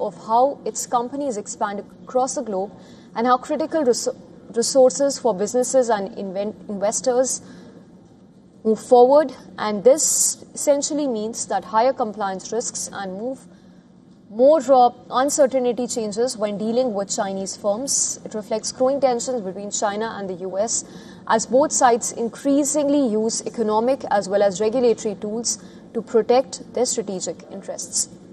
of how its companies expand across the globe and how critical resources for businesses and investors move forward. And this essentially means that higher compliance risks and more uncertainty changes when dealing with Chinese firms. It reflects growing tensions between China and the US as both sides increasingly use economic as well as regulatory tools to protect their strategic interests.